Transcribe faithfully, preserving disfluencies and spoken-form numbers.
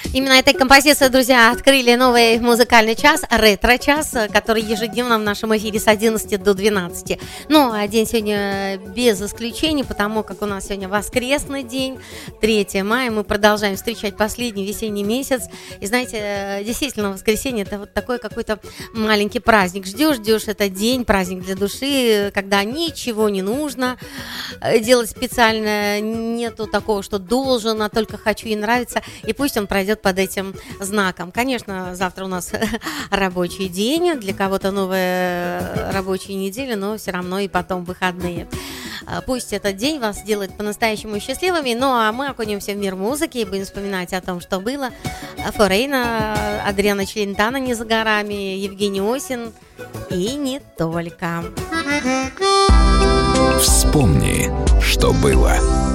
Именно этой композицией, друзья, открыли новый музыкальный час, ретро-час, который ежедневно в нашем эфире с одиннадцати до двенадцати. Ну, а день сегодня без исключений, потому как у нас сегодня воскресный день, третьего мая. Мы продолжаем встречать последний весенний месяц. И знаете, действительно, воскресенье – это вот такой какой-то маленький праздник. Ждешь, ждешь этот день, праздник для души, когда ничего не нужно делать специально, нету такого, что должен, а только хочу и нравится. И пусть он пройдет под этим знаком. Конечно, завтра у нас рабочий день, для кого-то новая рабочая неделя, но все равно и потом выходные. Пусть этот день вас сделает по-настоящему счастливыми. Ну а мы окунемся в мир музыки и будем вспоминать о том, что было. Форейна, Адриано Челентано не за горами, Евгений Осин и не только. Вспомни, что было.